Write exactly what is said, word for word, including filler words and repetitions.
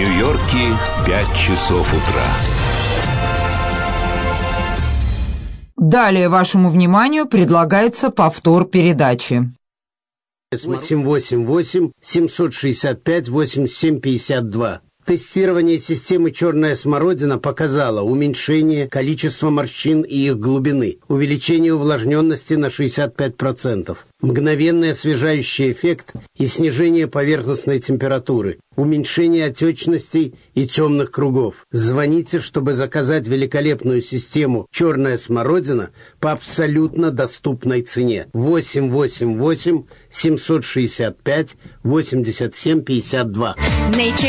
Нью-Йорке пять часов утра. Далее вашему вниманию предлагается повтор передачи. восемь восемь восемь семьсот шестьдесят пять восемьдесят семь пятьдесят два. Тестирование системы «Черная смородина» показало уменьшение количества морщин и их глубины, увеличение увлажненности на шестьдесят пять процентов, мгновенный освежающий эффект и снижение поверхностной температуры, уменьшение отечностей и темных кругов. Звоните, чтобы заказать великолепную систему «Черная смородина» по абсолютно доступной цене. восемь восемь восемь семьсот шестьдесят пять восемьдесят семь пятьдесят два.